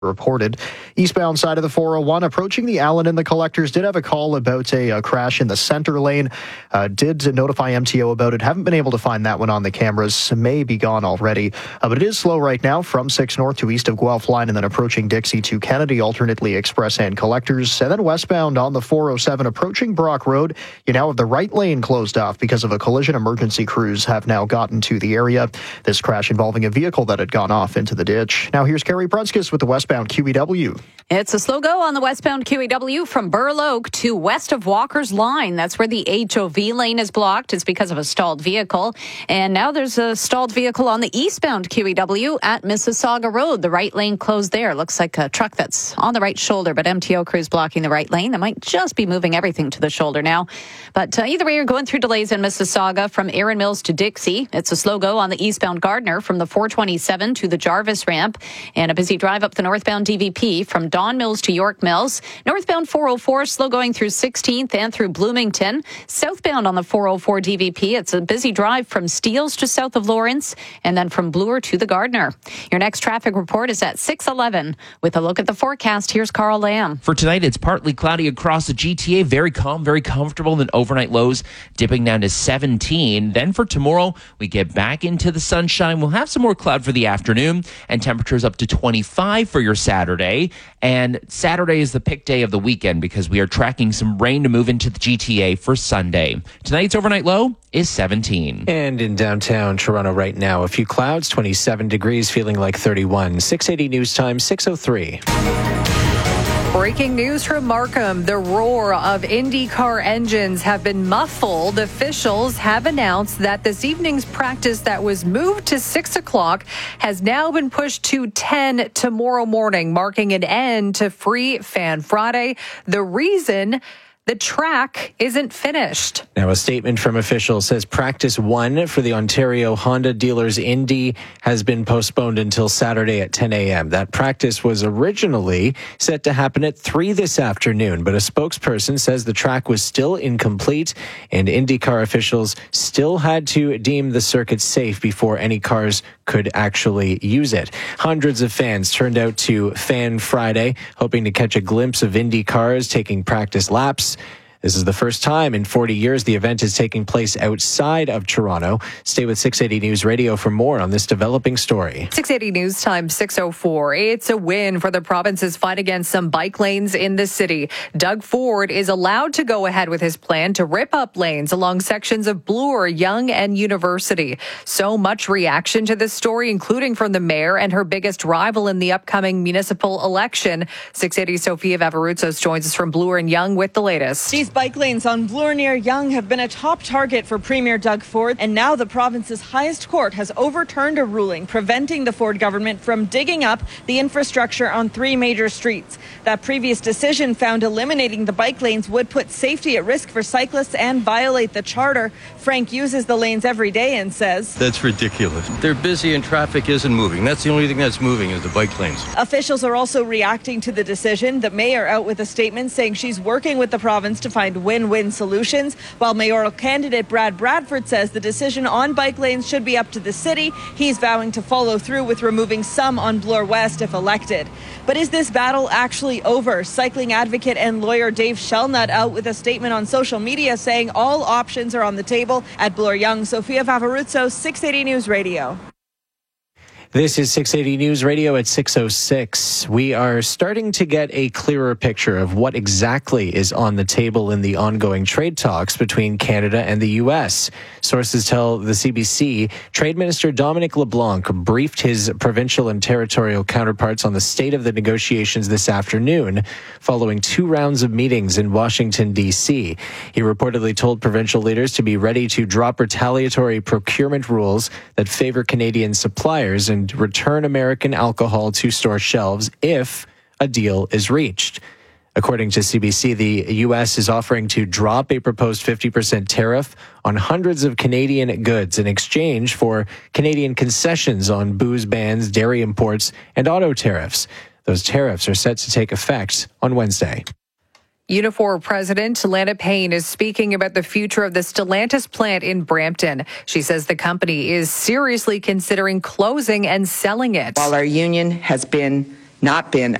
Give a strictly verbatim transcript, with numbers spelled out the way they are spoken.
reported. Eastbound side of the four oh one approaching the Allen and the Collectors did have a call about a, a crash in the center lane. Uh, did notify M T O about it. Haven't been able to find that one on the cameras. May be gone already. Uh, but it is slow right now from six North to east of Guelph Line and then approaching Dixie to Kennedy, alternately Express and Collectors. And then westbound on the four oh seven approaching Brock Road. You now have the right lane closed off because of a collision. Emergency crews have now gotten to the area. This crash involving a vehicle that had gone off into the ditch. Now here's Carrie Prunskis with the westbound Q E W. It's a slow go on the westbound Q E W from Burl Oak to west of Walker's Line. That's where the H O V lane is blocked. It's because of a stalled vehicle. And now there's a stalled vehicle on the eastbound Q E W at Mississauga Road. The right lane closed there. Looks like a truck that's on the right shoulder, but M T O crews blocking the right lane. That might just be moving everything to the shoulder now. But uh, either way, you're going through delays in Mississauga from Erin Mills to Dixie. It's a slow go on the eastbound Gardner from the four twenty-seven to the Jarvis ramp. And a busy drive up the northbound D V P from Don Mills to York Mills. Northbound four oh four, slow going through sixteenth and through Bloomington. Southbound on the four oh four D V P, it's a busy drive from Steeles to south of Lawrence, and then from Bloor to the Gardner. Your next traffic report is at six eleven. With a look at the forecast, here's Carl Lamb. For tonight, it's partly cloudy across the G T A. Very calm, very comfortable. Then overnight lows dipping down to seventeen. Then for tomorrow, we get back into the sunshine. We'll have some more cloud for the afternoon, and temperatures up to twenty-five for your Saturday. And Saturday is the pick day of the weekend because we are tracking some rain to move into the G T A for Sunday. Tonight's overnight low is seventeen. And in downtown Toronto right now, a few clouds, twenty-seven degrees, feeling like thirty-one. six eighty News Time, six oh three. Breaking news from Markham. The roar of IndyCar engines have been muffled. Officials have announced that this evening's practice that was moved to six o'clock has now been pushed to ten tomorrow morning, marking an end to Free Fan Friday. The reason: the track isn't finished. Now, a statement from officials says practice one for the Ontario Honda Dealers Indy has been postponed until Saturday at ten a.m. That practice was originally set to happen at three this afternoon, but a spokesperson says the track was still incomplete and IndyCar officials still had to deem the circuit safe before any cars could actually use it. Hundreds of fans turned out to Fan Friday, hoping to catch a glimpse of Indy cars taking practice laps. This is the first time in forty years the event is taking place outside of Toronto. Stay with six eighty News Radio for more on this developing story. six eighty News Time, six oh four. It's a win for the province's fight against some bike lanes in the city. Doug Ford is allowed to go ahead with his plan to rip up lanes along sections of Bloor, Yonge, and University. So much reaction to this story, including from the mayor and her biggest rival in the upcoming municipal election. six eighty Sophia Vavaruzos joins us from Bloor and Yonge with the latest. These bike lanes on Bloor near Yonge have been a top target for Premier Doug Ford, and now the province's highest court has overturned a ruling preventing the Ford government from digging up the infrastructure on three major streets. That previous decision found eliminating the bike lanes would put safety at risk for cyclists and violate the charter. Frank uses the lanes every day and says, "That's ridiculous. They're busy and traffic isn't moving. That's the only thing that's moving is the bike lanes." Officials are also reacting to the decision. The mayor out with a statement saying she's working with the province to find win-win solutions, while mayoral candidate Brad Bradford says the decision on bike lanes should be up to the city. He's vowing to follow through with removing some on Bloor West if elected. But is this battle actually over? Cycling advocate and lawyer Dave Shellnut out with a statement on social media saying all options are on the table at Bloor Yonge. Sophia Vavaruzzo, six eighty News Radio. This is six eighty News Radio at six oh six. We are starting to get a clearer picture of what exactly is on the table in the ongoing trade talks between Canada and the U S. Sources tell the C B C Trade Minister Dominic LeBlanc briefed his provincial and territorial counterparts on the state of the negotiations this afternoon, following two rounds of meetings in Washington, D C. He reportedly told provincial leaders to be ready to drop retaliatory procurement rules that favor Canadian suppliers and return American alcohol to store shelves if a deal is reached. According to C B C, the U S is offering to drop a proposed fifty percent tariff on hundreds of Canadian goods in exchange for Canadian concessions on booze bans, dairy imports, and auto tariffs. Those tariffs are set to take effect on Wednesday. Unifor President Lana Payne is speaking about the future of the Stellantis plant in Brampton. She says the company is seriously considering closing and selling it. While our union has been not been